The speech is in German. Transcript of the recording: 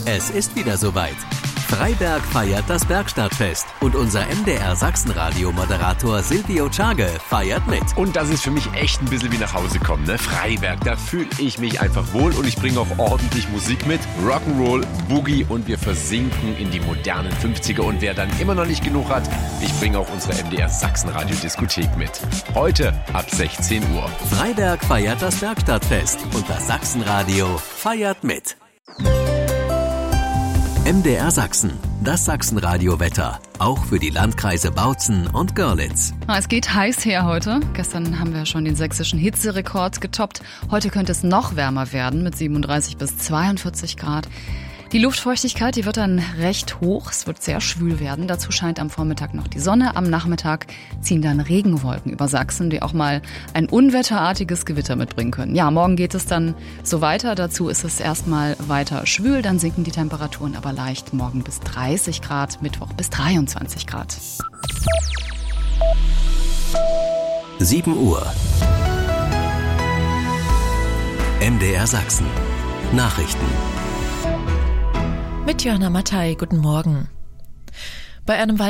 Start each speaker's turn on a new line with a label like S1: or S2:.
S1: Es ist wieder soweit. Freiberg feiert das Bergstadtfest und unser MDR Sachsenradio-Moderator Silvio Czage feiert mit.
S2: Und das ist für mich echt ein bisschen wie nach Hause kommen, ne? Freiberg, da fühle ich mich einfach wohl und ich bringe auch ordentlich Musik mit. Rock'n'Roll, Boogie und wir versinken in die modernen 50er. Und wer dann immer noch nicht genug hat, ich bringe auch unsere MDR Sachsenradio-Diskothek mit. Heute ab 16 Uhr.
S1: Freiberg feiert das Bergstadtfest und das Sachsenradio feiert mit. MDR Sachsen, das Sachsenradio-Wetter, auch für die Landkreise Bautzen und Görlitz.
S3: Es geht heiß her heute. Gestern haben wir schon den sächsischen Hitzerekord getoppt. Heute könnte es noch wärmer werden mit 37 bis 42 Grad. Die Luftfeuchtigkeit, die wird dann recht hoch. Es wird sehr schwül werden. Dazu scheint am Vormittag noch die Sonne. Am Nachmittag ziehen dann Regenwolken über Sachsen, die auch mal ein unwetterartiges Gewitter mitbringen können. Ja, morgen geht es dann so weiter. Dazu ist es erstmal weiter schwül. Dann sinken die Temperaturen aber leicht. Morgen bis 30 Grad, Mittwoch bis 23 Grad.
S1: 7 Uhr. MDR Sachsen. Nachrichten.
S4: Mit Johanna Mattei, guten Morgen. Bei einem